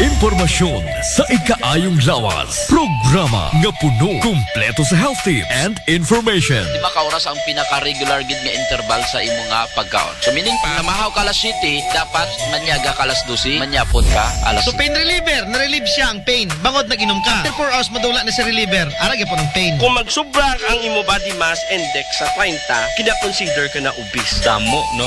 Impormasyon sa ikaayong lawas. Programa nga puno, kumpleto sa health tips and information. 5 ka oras ang pinaka-regular gid nga interval sa imo nga pagkaon. So meaning pa, namahaw ka alas 7, dapat manyaga ka alas 12, manyapon ka alas So 7. pain reliever, na-relieve siya ang pain. Bangod nag-inom ka. After 4 hours madula na si reliever. Arag po ng pain. Kung magsubra ang imo body mass index sa 30, kina-consider ka na obese. Damo, no?